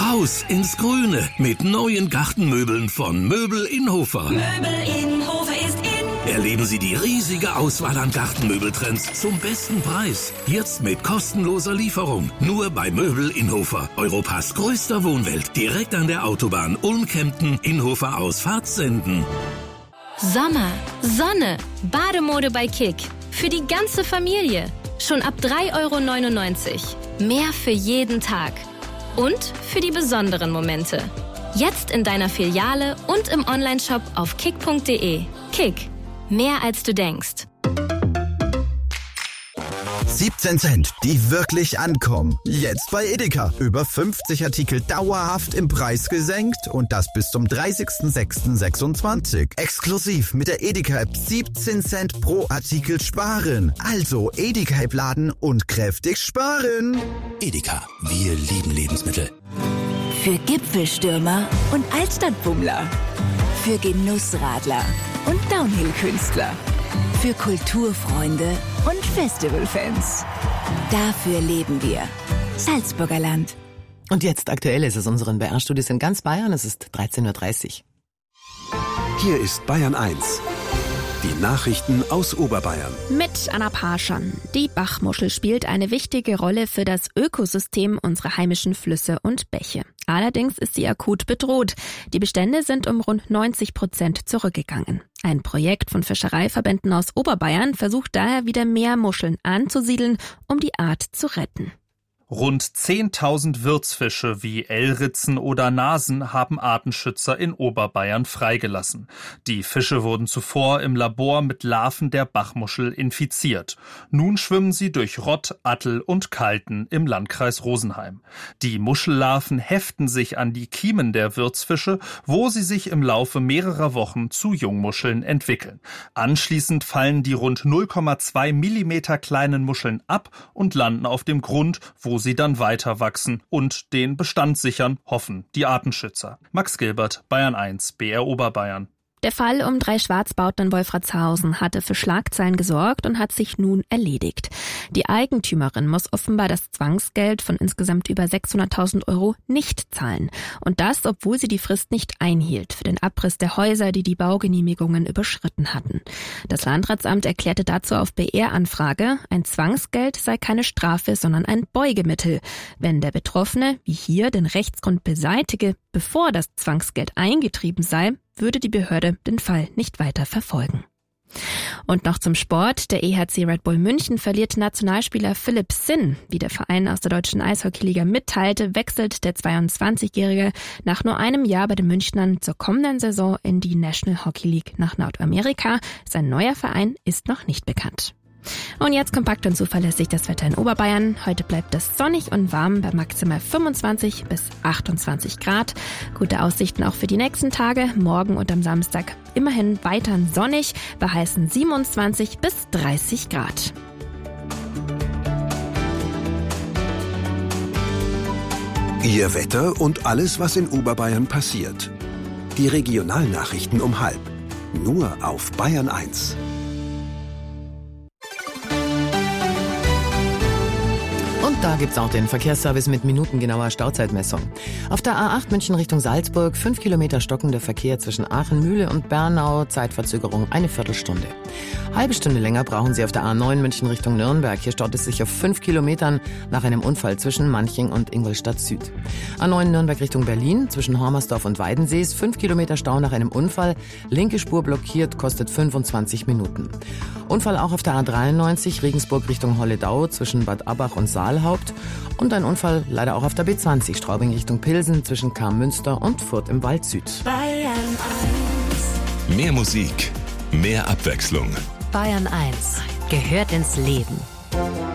Raus ins Grüne mit neuen Gartenmöbeln von Möbel Inhofer. Möbel Inhofer ist in. Erleben Sie die riesige Auswahl an Gartenmöbeltrends zum besten Preis. Jetzt mit kostenloser Lieferung. Nur bei Möbel Inhofer. Europas größter Wohnwelt. Direkt an der Autobahn Ulm-Kempten, Inhofer Ausfahrt Senden. Sommer, Sonne, Bademode bei Kick. Für die ganze Familie. Schon ab 3,99 €. Mehr für jeden Tag. Und für die besonderen Momente. Jetzt in deiner Filiale und im Onlineshop auf kick.de. Kick. Mehr als du denkst. 17 Cent, die wirklich ankommen. Jetzt bei Edeka. Über 50 Artikel dauerhaft im Preis gesenkt und das bis zum 30.06.26. Exklusiv mit der Edeka-App 17 Cent pro Artikel sparen. Also Edeka-App laden und kräftig sparen. Edeka, wir lieben Lebensmittel. Für Gipfelstürmer und Altstadtbummler. Für Genussradler und Downhill-Künstler. Für Kulturfreunde und Festivalfans. Dafür leben wir. Salzburger Land. Und jetzt aktuell ist es unseren BR-Studios in ganz Bayern. Es ist 13:30 Uhr. Hier ist Bayern 1. Die Nachrichten aus Oberbayern. Mit Anna Parschan. Die Bachmuschel spielt eine wichtige Rolle für das Ökosystem unserer heimischen Flüsse und Bäche. Allerdings ist sie akut bedroht. Die Bestände sind um rund 90% zurückgegangen. Ein Projekt von Fischereiverbänden aus Oberbayern versucht daher wieder mehr Muscheln anzusiedeln, um die Art zu retten. Rund 10.000 Wirtsfische wie Elritzen oder Nasen haben Artenschützer in Oberbayern freigelassen. Die Fische wurden zuvor im Labor mit Larven der Bachmuschel infiziert. Nun schwimmen sie durch Rott, Attel und Kalten im Landkreis Rosenheim. Die Muschellarven heften sich an die Kiemen der Wirtsfische, wo sie sich im Laufe mehrerer Wochen zu Jungmuscheln entwickeln. Anschließend fallen die rund 0,2 Millimeter kleinen Muscheln ab und landen auf dem Grund, wo sie dann weiter wachsen und den Bestand sichern, hoffen die Artenschützer. Max Gilbert, Bayern 1, BR Oberbayern. Der Fall um 3 Schwarzbauten in Wolfratshausen hatte für Schlagzeilen gesorgt und hat sich nun erledigt. Die Eigentümerin muss offenbar das Zwangsgeld von insgesamt über 600.000 € nicht zahlen. Und das, obwohl sie die Frist nicht einhielt für den Abriss der Häuser, die die Baugenehmigungen überschritten hatten. Das Landratsamt erklärte dazu auf BR-Anfrage, ein Zwangsgeld sei keine Strafe, sondern ein Beugemittel. Wenn der Betroffene, wie hier, den Rechtsgrund beseitige, bevor das Zwangsgeld eingetrieben sei, würde die Behörde den Fall nicht weiter verfolgen. Und noch zum Sport. Der EHC Red Bull München verliert Nationalspieler Philipp Sinn. Wie der Verein aus der deutschen Eishockeyliga mitteilte, wechselt der 22-Jährige nach nur einem Jahr bei den Münchnern zur kommenden Saison in die National Hockey League nach Nordamerika. Sein neuer Verein ist noch nicht bekannt. Und jetzt kompakt und zuverlässig das Wetter in Oberbayern. Heute bleibt es sonnig und warm bei maximal 25 bis 28 Grad. Gute Aussichten auch für die nächsten Tage. Morgen und am Samstag immerhin weiter sonnig bei heißen 27 bis 30 Grad. Ihr Wetter und alles, was in Oberbayern passiert. Die Regionalnachrichten um 12:30. Nur auf Bayern 1. Und da gibt's auch den Verkehrsservice mit minutengenauer Stauzeitmessung. Auf der A8 München Richtung Salzburg 5 Kilometer stockender Verkehr zwischen Aachen, Mühle und Bernau, Zeitverzögerung eine Viertelstunde. Halbe Stunde länger brauchen Sie auf der A9 München Richtung Nürnberg. Hier staut es sich auf 5 Kilometern nach einem Unfall zwischen Manching und Ingolstadt Süd. A9 Nürnberg Richtung Berlin zwischen Hormersdorf und Weidensees 5 Kilometer Stau nach einem Unfall. Linke Spur blockiert, kostet 25 Minuten. Unfall auch auf der A93 Regensburg Richtung Holledau zwischen Bad Abbach und Saalhaupt. Und ein Unfall leider auch auf der B20 Straubing Richtung Pilsen zwischen Karmünster und Furth im Wald Süd. Bayern 1. Mehr Musik, mehr Abwechslung. Bayern 1 gehört ins Leben.